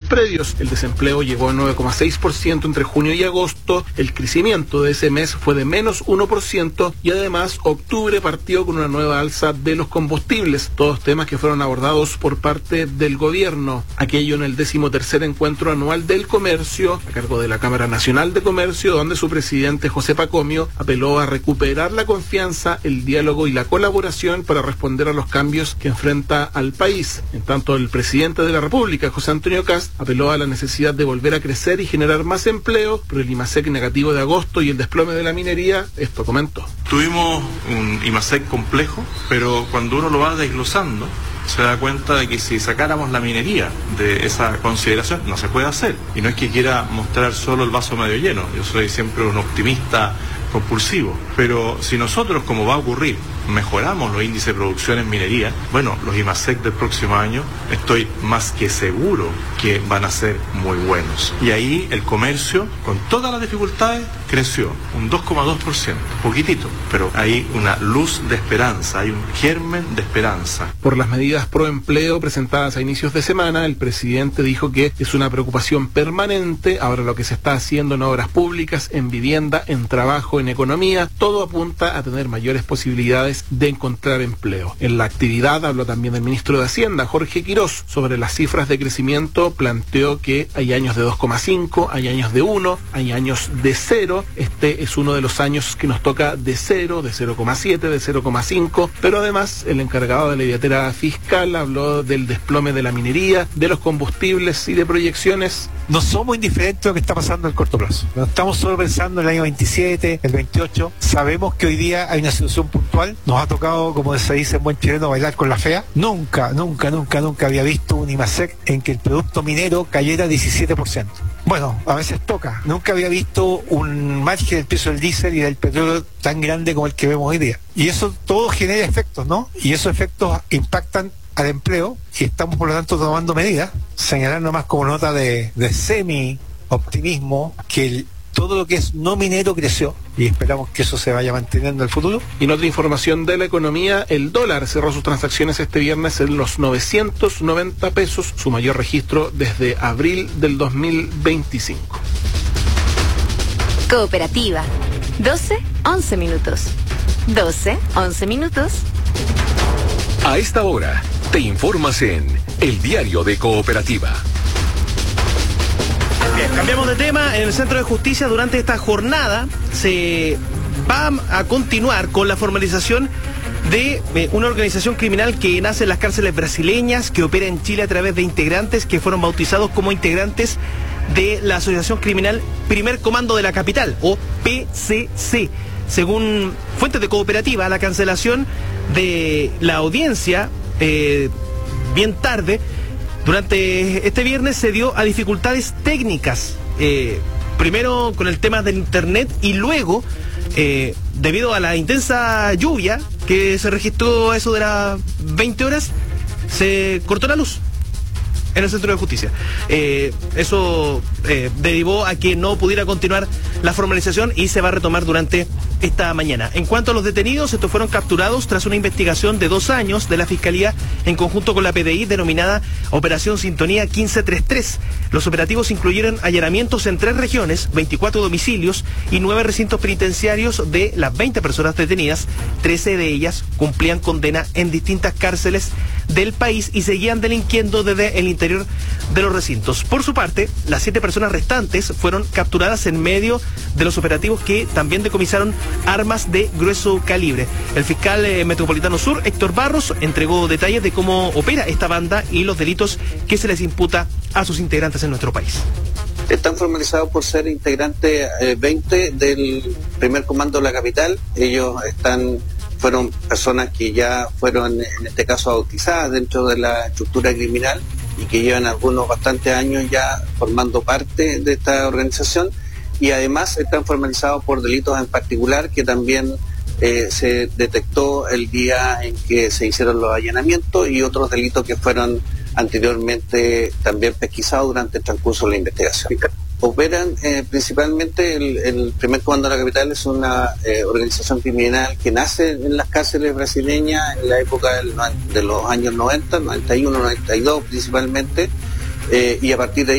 previos. El desempleo llegó a 9,6% entre junio y agosto, el crecimiento de ese mes fue de menos 1% y además octubre partió con una nueva alza de los combustibles, todos temas que fueron abordados por parte del gobierno. Aquello en el 13º encuentro anual del comercio, a cargo de la Cámara Nacional de Comercio, donde su presidente José Pacomio apeló a recuperar la confianza, el diálogo y la colaboración para responder a los cambios que enfrenta al país. En tanto, el presidente de la República, José Antonio Kast, apeló a la necesidad de volver a crecer y generar más empleo, pero el IMASEC negativo de agosto y el desplome de la minería, esto comentó. Tuvimos un IMASEC complejo, pero cuando uno lo va desglosando, se da cuenta de que si sacáramos la minería de esa consideración, no se puede hacer. Y no es que quiera mostrar solo el vaso medio lleno, yo soy siempre un optimista compulsivo, pero si nosotros, como va a ocurrir, mejoramos los índices de producción en minería, bueno, los IMASEC del próximo año estoy más que seguro que van a ser muy buenos. Y ahí el comercio, con todas las dificultades, creció un 2,2%, poquitito, pero hay una luz de esperanza, hay un germen de esperanza. Por las medidas pro empleo presentadas a inicios de semana, el presidente dijo que es una preocupación permanente. Ahora lo que se está haciendo en obras públicas, en vivienda, en trabajo, en economía, todo apunta a tener mayores posibilidades de encontrar empleo. En la actividad habló también el ministro de Hacienda, Jorge Quirós, sobre las cifras de crecimiento. Planteó que hay años de 2,5, hay años de 1, hay años de 0. Este es uno de los años que nos toca de 0, de 0,7, de 0,5, pero además el encargado de la billetera fiscal habló del desplome de la minería, de los combustibles y de proyecciones. No somos indiferentes a lo que está pasando en el corto plazo. No estamos solo pensando en el año 27, el 28. Sabemos que hoy día hay una situación puntual. Nos ha tocado, como se dice en buen chileno, bailar con la fea. Nunca había visto un IMASEC en que el producto minero cayera 17%. Bueno, a veces toca. Nunca había visto un margen del precio del diésel y del petróleo tan grande como el que vemos hoy día. Y eso todo genera efectos, ¿no? Y esos efectos impactan al empleo y estamos por lo tanto tomando medidas. Señalar nomás como nota de semi-optimismo que todo lo que es no minero creció y esperamos que eso se vaya manteniendo en el futuro. Y en otra información de la economía, el dólar cerró sus transacciones este viernes en los 990 pesos, su mayor registro desde abril del 2025. Cooperativa. 12-11 minutos. 12-11 minutos. A esta hora, te informas en El Diario de Cooperativa. Bien, cambiamos de tema. En el Centro de Justicia, durante esta jornada, se va a continuar con la formalización de una organización criminal que nace en las cárceles brasileñas, que opera en Chile a través de integrantes que fueron bautizados como integrantes de la Asociación Criminal Primer Comando de la Capital, o PCC. Según fuentes de Cooperativa, la cancelación de la audiencia bien tarde durante este viernes se dio a dificultades técnicas, primero con el tema del internet y luego debido a la intensa lluvia que se registró a eso de las 20 horas, se cortó la luz en el Centro de Justicia. Eso derivó a que no pudiera continuar la formalización y se va a retomar durante esta mañana. En cuanto a los detenidos, estos fueron capturados tras una investigación de 2 años de la Fiscalía en conjunto con la PDI denominada Operación Sintonía 1533. Los operativos incluyeron allanamientos en 3 regiones, 24 domicilios y 9 recintos penitenciarios. De las 20 personas detenidas, 13 de ellas cumplían condena en distintas cárceles del país y seguían delinquiendo desde el interior de los recintos. Por su parte, las 7 personas restantes fueron capturadas en medio de los operativos que también decomisaron armas de grueso calibre. El fiscal metropolitano sur, Héctor Barros, entregó detalles de cómo opera esta banda y los delitos que se les imputa a sus integrantes en nuestro país. Están formalizados por ser integrantes 20 del Primer Comando de la Capital. Ellos fueron personas que ya fueron, en este caso, bautizadas dentro de la estructura criminal y que llevan algunos bastantes años ya formando parte de esta organización, y además están formalizados por delitos en particular que también se detectó el día en que se hicieron los allanamientos, y otros delitos que fueron anteriormente también pesquisados durante el transcurso de la investigación. Operan principalmente el Primer Comando de la Capital. Es una organización criminal que nace en las cárceles brasileñas en la época de los años 90, 91, 92 principalmente, y a partir de ahí